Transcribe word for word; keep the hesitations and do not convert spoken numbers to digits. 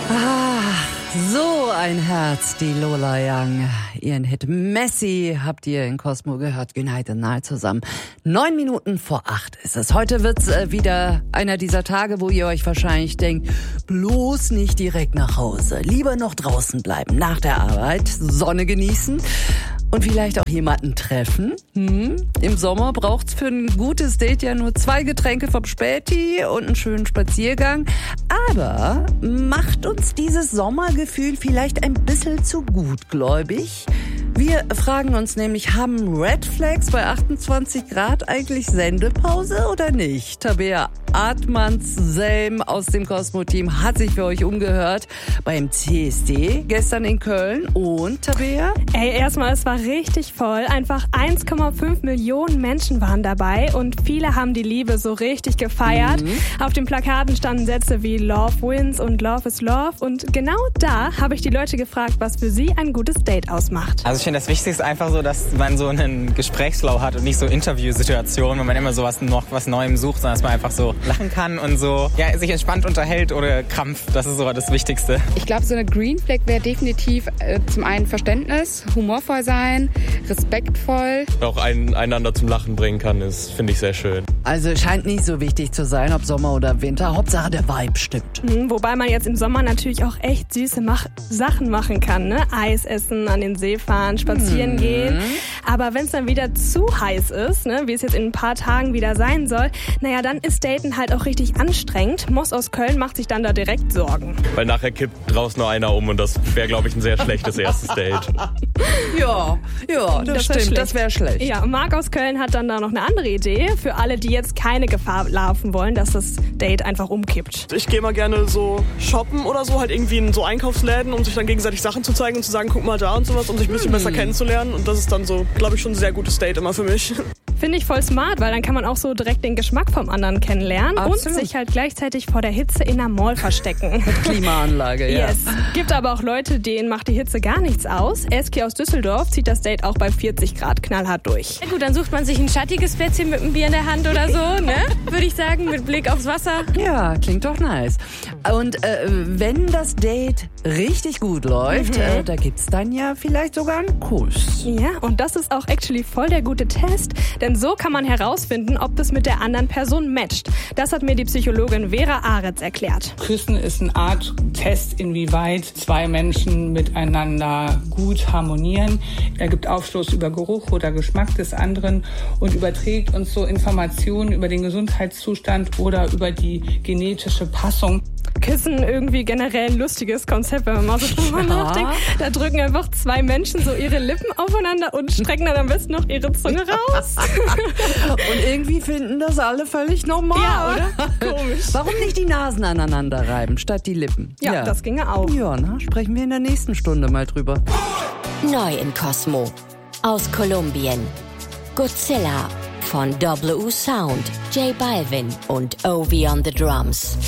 Ah, so ein Herz, die Lola Young. Ihren Hit Messi habt ihr in Cosmo gehört. United Night zusammen. Neun Minuten vor acht ist es. Heute wird's äh, wieder einer dieser Tage, wo ihr euch wahrscheinlich denkt, bloß nicht direkt nach Hause. Lieber noch draußen bleiben, nach der Arbeit, Sonne genießen. Und vielleicht auch jemanden treffen. Hm? Im Sommer braucht's für ein gutes Date ja nur zwei Getränke vom Späti und einen schönen Spaziergang. Aber macht uns dieses Sommergefühl vielleicht ein bisschen zu gutgläubig? Wir fragen uns nämlich, haben Red Flags bei achtundzwanzig Grad eigentlich Sendepause oder nicht? Tabea Artmanns-Selm aus dem Cosmo-Team hat sich für euch umgehört beim C S D gestern in Köln. Und Tabea? Ey, erstmal, es war richtig voll. Einfach eins Komma fünf Millionen Menschen waren dabei und viele haben die Liebe so richtig gefeiert. Mhm. Auf den Plakaten standen Sätze wie Love wins und Love is Love. Und genau da habe ich die Leute gefragt, was für sie ein gutes Date ausmacht. Also ich finde, das Wichtigste ist einfach so, dass man so einen Gesprächsflow hat und nicht so Interviewsituationen, wo man immer so was, noch was Neuem sucht, sondern dass man einfach so lachen kann und so ja, sich entspannt unterhält oder Krampf. Das ist so das Wichtigste. Ich glaube, so eine Green Flag wäre definitiv äh, zum einen Verständnis, humorvoll sein, respektvoll. Auch ein, einander zum Lachen bringen kann, ist, finde ich, sehr schön. Also scheint nicht so wichtig zu sein, ob Sommer oder Winter. Hauptsache der Vibe stimmt. Mhm, wobei man jetzt im Sommer natürlich auch echt süße Mach- Sachen machen kann. Ne? Eis essen, an den See fahren, spazieren mhm. gehen. Aber wenn es dann wieder zu heiß ist, ne, wie es jetzt in ein paar Tagen wieder sein soll, naja, dann ist Daten halt auch richtig anstrengend. Moss aus Köln macht sich dann da direkt Sorgen. Weil nachher kippt draußen nur einer um und das wäre, glaube ich, ein sehr schlechtes erstes Date. Ja, ja, das, das stimmt, das wäre schlecht. Ja, Marc aus Köln hat dann da noch eine andere Idee für alle, die jetzt keine Gefahr laufen wollen, dass das Date einfach umkippt. Ich gehe mal gerne so shoppen oder so, halt irgendwie in so Einkaufsläden, um sich dann gegenseitig Sachen zu zeigen und zu sagen, guck mal da und sowas, um sich ein bisschen hm. besser kennenzulernen. Und das ist dann so, glaube ich, schon ein sehr gutes Date immer für mich. Finde ich voll smart, weil dann kann man auch so direkt den Geschmack vom anderen kennenlernen. Absolut. Und sich halt gleichzeitig vor der Hitze in der Mall verstecken. Mit Klimaanlage, ja. Yes. Gibt aber auch Leute, denen macht die Hitze gar nichts aus. Eski aus Düsseldorf zieht das Date auch bei vierzig Grad knallhart durch. Ja gut, dann sucht man sich ein schattiges Plätzchen mit einem Bier in der Hand oder so, ne? Würde ich sagen, mit Blick aufs Wasser. Ja, klingt doch nice. Und äh, wenn das Date richtig gut läuft, mhm. äh, da gibt's dann ja vielleicht sogar einen Kuss. Ja, und das ist auch actually voll der gute Test, denn so kann man herausfinden, ob das mit der anderen Person matcht. Das hat mir die Psychologin Vera Aretz erklärt. Küssen ist eine Art Test, inwieweit zwei Menschen miteinander gut harmonieren. Er gibt Aufschluss über Geruch oder Geschmack des anderen und überträgt uns so Informationen über den Gesundheitszustand oder über die genetische Passung. Küssen irgendwie generell ein lustiges Konzept, wenn man mal so drüber ja. nachdenkt. Da drücken einfach zwei Menschen so ihre Lippen aufeinander und strecken dann am besten noch ihre Zunge raus. Und irgendwie finden das alle völlig normal. Ja, oder? Komisch. Warum nicht die Nasen aneinander reiben, statt die Lippen? Ja, ja. das ginge auch. Ja, na, sprechen wir in der nächsten Stunde mal drüber. Neu in Cosmo. Aus Kolumbien. Godzilla von W U Sound, J Balvin und Ovi on the Drums.